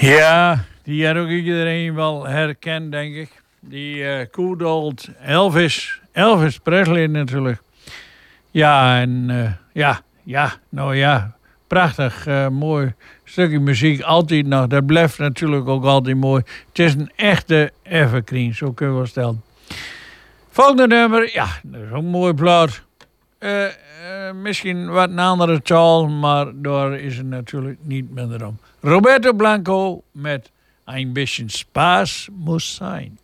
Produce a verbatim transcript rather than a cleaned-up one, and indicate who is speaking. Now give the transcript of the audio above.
Speaker 1: Ja, die had ook iedereen wel herkend, denk ik. Die uh, good old Elvis. Elvis Presley natuurlijk. Ja, en uh, ja, ja, nou ja. Prachtig, uh, mooi stukje muziek. Altijd nog. Dat blijft natuurlijk ook altijd mooi. Het is een echte evergreen, zo kunnen we wel stellen. Volgende nummer, ja, dat is ook een mooi plaat. Uh, uh, misschien wat een andere taal, maar daar is het natuurlijk niet minder om. Roberto Blanco met Ein bisschen Spaß muss sein.